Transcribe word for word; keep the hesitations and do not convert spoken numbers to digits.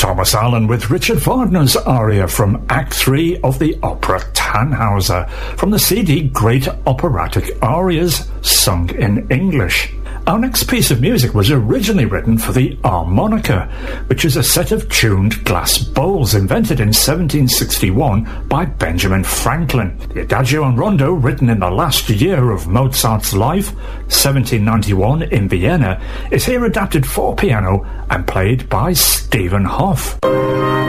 Thomas Allen with Richard Wagner's aria from Act three of the opera Tannhauser, from the C D Great Operatic Arias, sung in English. Our next piece of music was originally written for the harmonica, which is a set of tuned glass bowls invented in seventeen sixty-one by Benjamin Franklin. The Adagio and Rondo, written in the last year of Mozart's life, seventeen ninety-one, in Vienna, is here adapted for piano and played by Stephen Hoff.